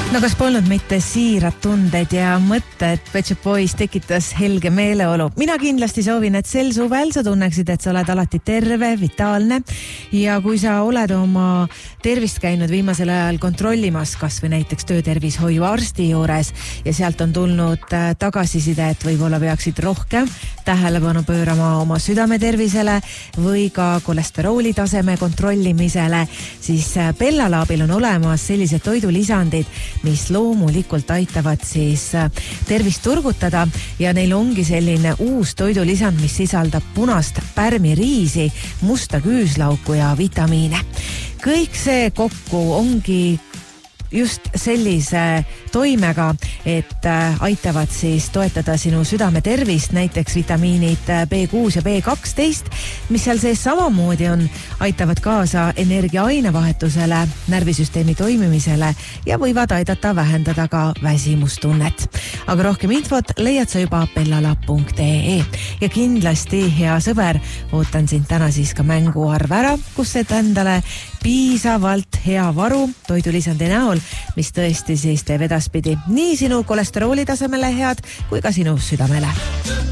No kas polnud mitte siirad tunded ja mõtted, Pet Shop Boys tekitas helge meeleolu. Mina kindlasti soovin, et sel suvel sa tunneksid, et sa oled alati terve, vitaalne ja kui sa oled oma tervist käinud viimasel ajal kontrollimas, kas või näiteks töötervishoiu arsti juures ja sealt on tulnud tagasiside, et võib-olla peaksid rohkem tähelepanu pöörama oma südametervisele või ka kolesterooli taseme kontrollimisele, siis Bellalaabil on olemas sellised toidulisandid, mis loomulikult aitavad siis tervist turgutada ja neil ongi selline uus toidulisand, mis sisaldab punast pärmiriisi, musta küüslauku ja vitamiine. Kõik see kokku ongi just sellise toimega, et aitavad siis toetada sinu südame tervist, näiteks vitamiinid B6 ja B12, mis seal sees samamoodi on, aitavad kaasa energia ainevahetusele, närvisüsteemi toimimisele ja võivad aidata vähendada ka väsimustunnet. Aga rohkem infot leiad sa juba bellala.ee ja kindlasti, hea sõber, ootan sind täna siis ka mänguarv ära, kus et endale piisavalt hea varu toidulisandi näol, mis tõesti siis teeb edaspidi nii sinu kolesterooli tasemele head kui ka sinu südamele.